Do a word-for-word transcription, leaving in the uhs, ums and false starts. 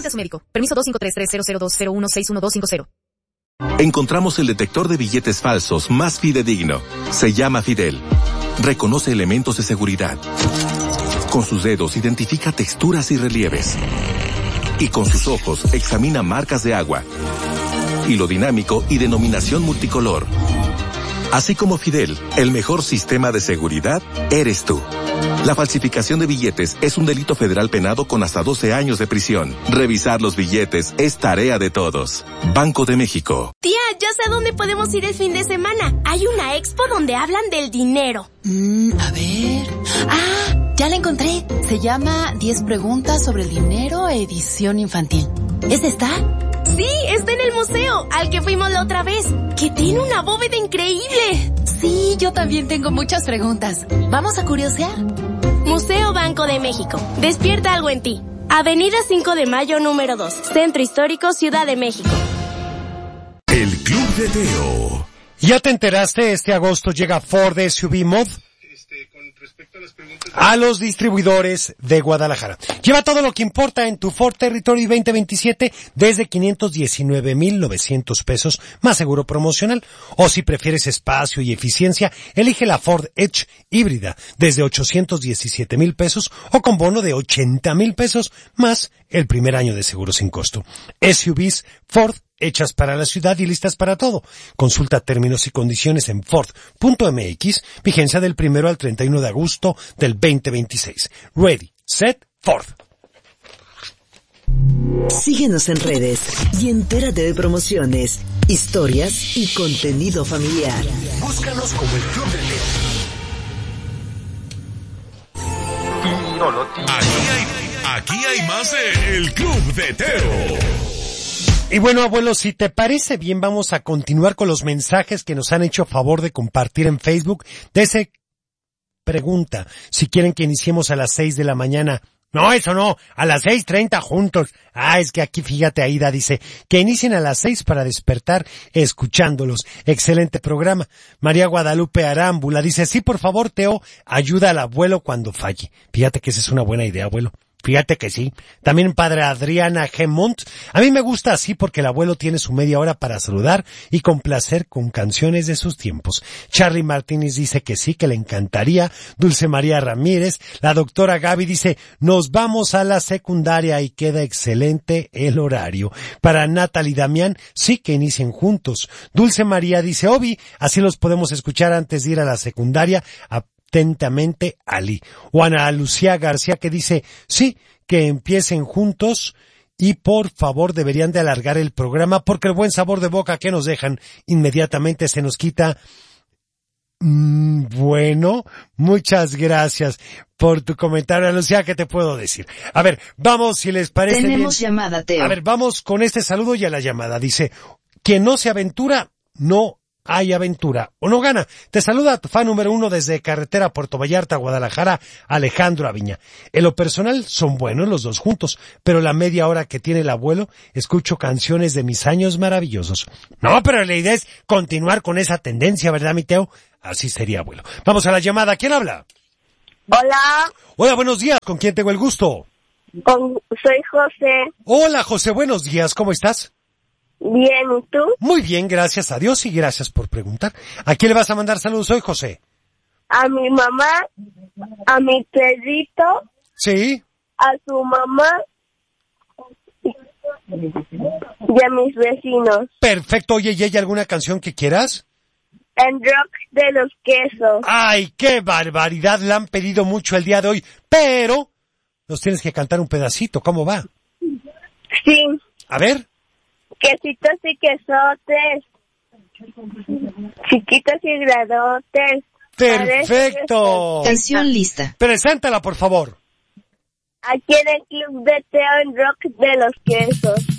a su médico. Permiso dos cinco tres tres cero cero dos cero uno seis uno dos cinco cero. Encontramos el detector de billetes falsos más fidedigno. Se llama Fidel. Reconoce elementos de seguridad. Con sus dedos identifica texturas y relieves. Y con sus ojos examina marcas de agua, hilo dinámico y denominación multicolor. Así como Fidel, el mejor sistema de seguridad eres tú. La falsificación de billetes es un delito federal penado con hasta doce años de prisión. Revisar los billetes es tarea de todos. Banco de México. Tía, ya sé a dónde podemos ir el fin de semana. Hay una expo donde hablan del dinero. Mm, a ver... ¡Ah! Ya la encontré. Se llama diez preguntas sobre el dinero, edición infantil. ¿Esta está? Sí, está en el museo, al que fuimos la otra vez, que tiene una bóveda increíble. Sí, yo también tengo muchas preguntas. ¿Vamos a curiosear? Museo Banco de México. Despierta algo en ti. Avenida cinco de Mayo, número dos. Centro Histórico, Ciudad de México. El Club de Teo. ¿Ya te enteraste? Este agosto llega Ford S U V Mod A, las preguntas a los distribuidores de Guadalajara. Lleva todo lo que importa en tu Ford Territory veinte veintisiete desde quinientos diecinueve mil novecientos pesos más seguro promocional. O si prefieres espacio y eficiencia, elige la Ford Edge híbrida desde ochocientos diecisiete mil pesos o con bono de ochenta mil pesos más el primer año de seguro sin costo. S U Vs Ford hechas para la ciudad y listas para todo. Consulta términos y condiciones en Ford punto M X, vigencia del primero al treinta y uno de agosto del veinte veintiséis. Ready, set, Ford. Síguenos en redes y entérate de promociones, historias y contenido familiar. Búscanos como el Club de Teo. Aquí hay, aquí hay más de El Club de Teo. Y bueno, abuelo, si te parece bien, vamos a continuar con los mensajes que nos han hecho favor de compartir en Facebook. De ese pregunta, si quieren que iniciemos a las seis de la mañana. No, eso no, a las seis treinta juntos. Ah, es que aquí, fíjate, Aida dice, que inicien a las seis para despertar escuchándolos. Excelente programa. María Guadalupe Arámbula dice, sí, por favor, Teo, ayuda al abuelo cuando falle. Fíjate que esa es una buena idea, abuelo. Fíjate que sí. También padre Adriana Gemont. A mí me gusta así porque el abuelo tiene su media hora para saludar y complacer con canciones de sus tiempos. Charlie Martínez dice que sí, que le encantaría. Dulce María Ramírez. La doctora Gaby dice, nos vamos a la secundaria y queda excelente el horario. Para Natalie Damián, sí que inicien juntos. Dulce María dice, Obi, así los podemos escuchar antes de ir a la secundaria. A Atentamente, Ali. O Ana Lucía García que dice, sí, que empiecen juntos y por favor deberían de alargar el programa porque el buen sabor de boca que nos dejan inmediatamente se nos quita. Mm, bueno, muchas gracias por tu comentario, Ana Lucía, ¿qué te puedo decir? A ver, vamos, si les parece bien. Tenemos llamada, Teo. A ver, vamos con este saludo y a la llamada. Dice, quien no se aventura, no hay aventura o no gana. Te saluda tu fan número uno desde carretera Puerto Vallarta, Guadalajara, Alejandro Aviña. En lo personal son buenos los dos juntos, pero la media hora que tiene el abuelo escucho canciones de mis años maravillosos. No, pero la idea es continuar con esa tendencia, ¿verdad, mi Teo? Así sería, abuelo. Vamos a la llamada. ¿Quién habla? Hola. Hola, buenos días. ¿Con quién tengo el gusto? Con... Soy José. Hola, José. Buenos días. ¿Cómo estás? Bien, ¿y tú? Muy bien, gracias a Dios y gracias por preguntar. ¿A quién le vas a mandar saludos hoy, José? A mi mamá, a mi perrito. Sí. A su mamá y a mis vecinos. Perfecto. Oye, ¿y hay alguna canción que quieras? En Rock de los Quesos. ¡Ay, qué barbaridad! La han pedido mucho el día de hoy, pero nos tienes que cantar un pedacito. ¿Cómo va? Sí. A ver. Quesitos y quesotes, chiquitos y gradotes. ¡Perfecto! Canción lista. Preséntala, por favor. Aquí en el Club de Teo en Rock de los Quesos.